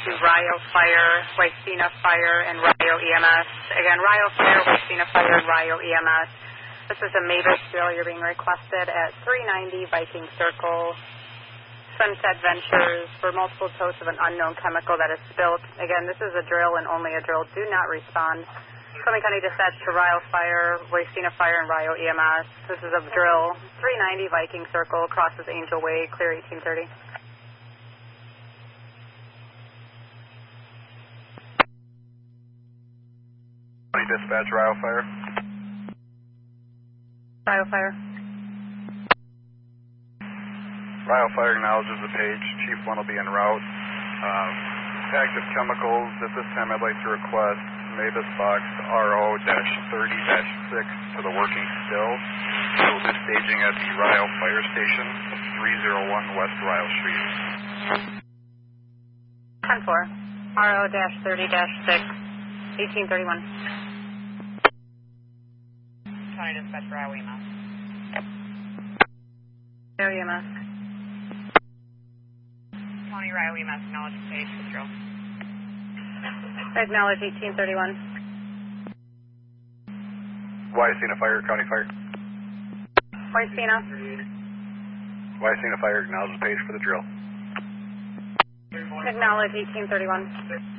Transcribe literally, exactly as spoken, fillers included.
to Rio Fire, Waycina Fire, and Rio E M S. Again, Rio Fire, Waycina Fire, and Rio E M S. This is a Mavis drill. You're being requested at three ninety Viking Circle, Sunset Ventures, for multiple totes of an unknown chemical that is spilt. Again, this is a drill and only a drill. Do not respond. Summit County dispatch to Rio Fire, Waycina Fire, and Rio E M S. This is a drill. three ninety Viking Circle, crosses Angel Way, clear eighteen thirty. Dispatch, Rio Fire. Rio Fire. Rio Fire acknowledges the page. Chief one will be en route. Um, active chemicals. At this time, I'd like to request Mavis Box R O thirty dash six to the working still. We will be staging at the Rio Fire Station, three oh one West Rio Street. ten four. R O thirty dash six, eighteen thirty-one. County dispatch for Rio E M S. Rio E M S. County Rio E M S, acknowledge the page for the drill. Acknowledge eighteen thirty-one. Waycina Fire, County Fire. Waycina. Waycina Fire acknowledges the page for the drill. Acknowledge eighteen thirty-one.